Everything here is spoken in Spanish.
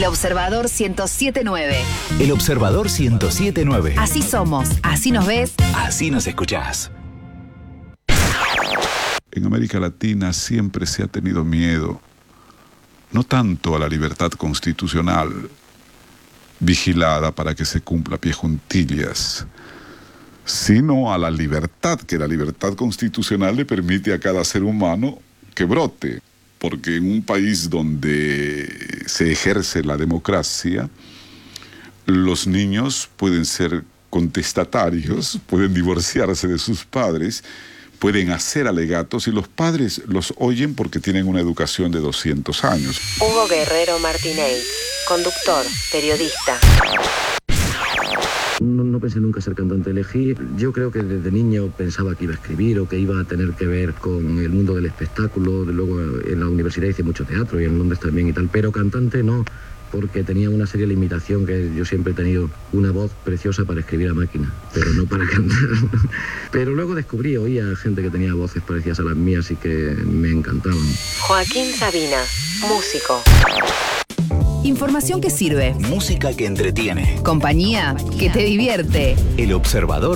El Observador 107.9. El Observador 107.9. Así somos, así nos ves, así nos escuchás. En América Latina siempre se ha tenido miedo, no tanto a la libertad constitucional, vigilada para que se cumpla a pie juntillas, sino a la libertad que la libertad constitucional le permite a cada ser humano que brote. Porque en un país donde se ejerce la democracia, los niños pueden ser contestatarios, pueden divorciarse de sus padres, pueden hacer alegatos y los padres los oyen porque tienen una educación de 200 años. Hugo Guerrero Martínez, conductor, periodista. No pensé nunca ser cantante. Elegí, yo creo que desde niño pensaba que iba a escribir o que iba a tener que ver con el mundo del espectáculo. Luego en la universidad hice mucho teatro y en Londres también y tal, pero cantante no, porque tenía una seria limitación, que yo siempre he tenido una voz preciosa para escribir a máquina, pero no para cantar. Pero luego oía gente que tenía voces parecidas a las mías y que me encantaban. Joaquín Sabina, músico. información que sirve, música que entretiene, compañía que te divierte. El Observador